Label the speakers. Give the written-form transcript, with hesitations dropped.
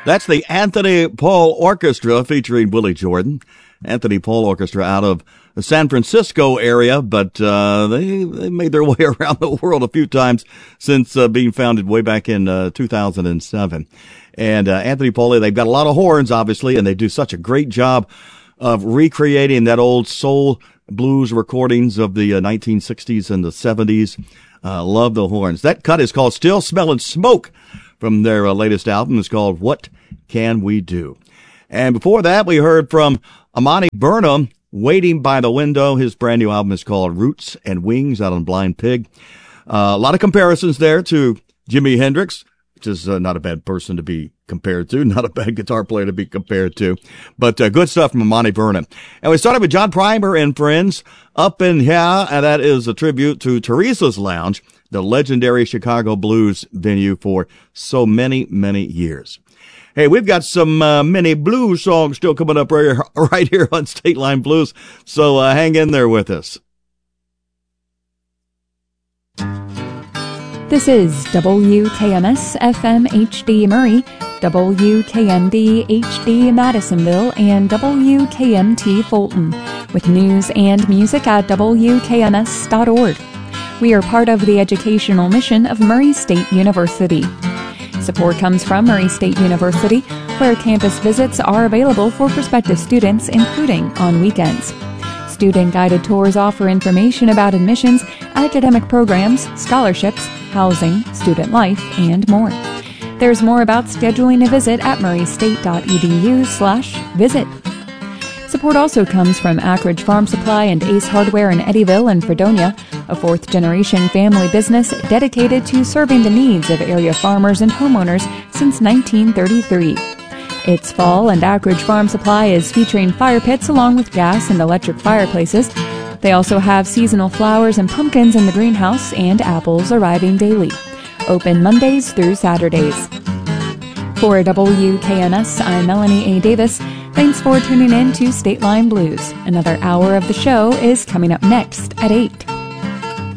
Speaker 1: That's the Anthony Paul Orchestra featuring Willie Jordan. Anthony Paul Orchestra out of the San Francisco area, but they made their way around the world a few times since being founded way back in 2007. And Anthony Paul, they've got a lot of horns, obviously, and they do such a great job of recreating that old soul blues recordings of the 1960s and the 70s. Love the horns. That cut is called Still Smelling Smoke from their latest album. It's called What Can We Do? And before that, we heard from Amani Burnham, Waiting by the Window. His brand new album is called Roots and Wings out on Blind Pig. A lot of comparisons there to Jimi Hendrix, which is not a bad person to be compared to, not a bad guitar player to be compared to, but good stuff from Amani Burnham. And we started with John Primer and Friends, Up in Here, and that is a tribute to Teresa's Lounge, the legendary Chicago blues venue for so many, many years. Hey, we've got some mini blues songs still coming up right here on State Line Blues, so hang in there with us.
Speaker 2: This is WKMS FM HD Murray, WKND HD Madisonville, and WKMT Fulton, with news and music at WKMS.org. We are part of the educational mission of Murray State University. Support comes from Murray State University, where campus visits are available for prospective students, including on weekends. Student-guided tours offer information about admissions, academic programs, scholarships, housing, student life, and more. There's more about scheduling a visit at murraystate.edu/visit. Support also comes from Ackridge Farm Supply and Ace Hardware in Eddyville and Fredonia, a fourth-generation family business dedicated to serving the needs of area farmers and homeowners since 1933. It's fall, and Ackridge Farm Supply is featuring fire pits along with gas and electric fireplaces. They also have seasonal flowers and pumpkins in the greenhouse and apples arriving daily. Open Mondays through Saturdays. For WKMS, I'm Melanie A. Davis. Thanks for tuning in to State Line Blues. Another hour of the show is coming up next at 8.